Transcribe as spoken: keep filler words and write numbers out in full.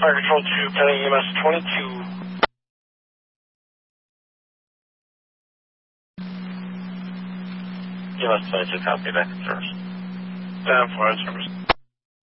Fire Control two, pending E M S twenty-two. E M S twenty-two, copy that, service. Down for service.